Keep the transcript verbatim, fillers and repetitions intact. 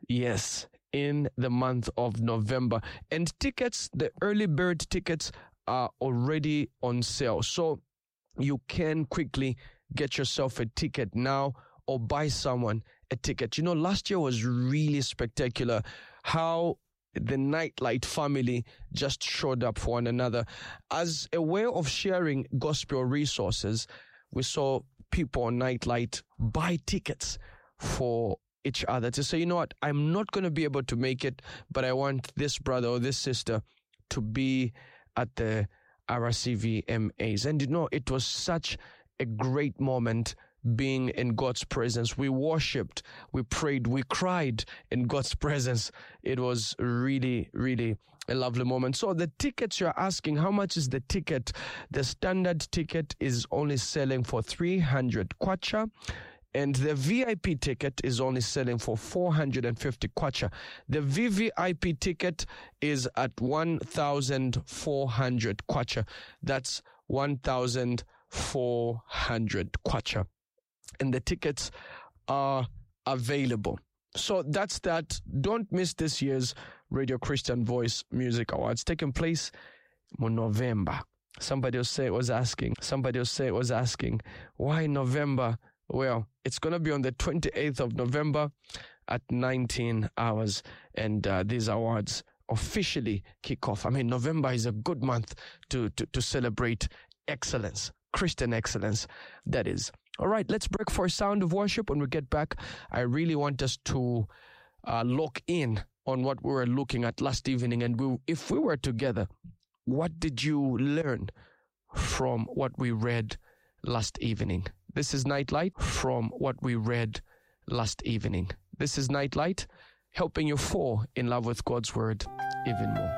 Yes, in the month of November. And tickets, the early bird tickets are already on sale. So you can quickly get yourself a ticket now or buy someone a ticket. You know, last year was really spectacular. How the Nightlight family just showed up for one another. As a way of sharing gospel resources, we saw people on Nightlight buy tickets for each other to say, you know what, I'm not going to be able to make it, but I want this brother or this sister to be at the R C V M As. And you know, it was such a great moment being in God's presence. We worshipped, we prayed, we cried in God's presence. It was really, really a lovely moment. So the tickets, you're asking, how much is the ticket? The standard ticket is only selling for three hundred kwacha. And the V I P ticket is only selling for four hundred fifty kwacha. The V V I P ticket is at one thousand four hundred kwacha. That's one thousand four hundred kwacha. And the tickets are available. So that's that. Don't miss this year's Radio Christian Voice Music Awards taking place in November. Somebody will say was asking. Somebody will say was asking, why November? Well, it's going to be on the twenty-eighth of November at nineteen hours. And uh, these awards officially kick off. I mean, November is a good month to, to, to celebrate excellence, Christian excellence, that is. All right, let's break for a sound of worship. When we get back, I really want us to uh, lock in on what we were looking at last evening. And we, if we were together, what did you learn from what we read last evening? This is Nightlight from what we read last evening. This is Nightlight, helping you fall in love with God's word even more.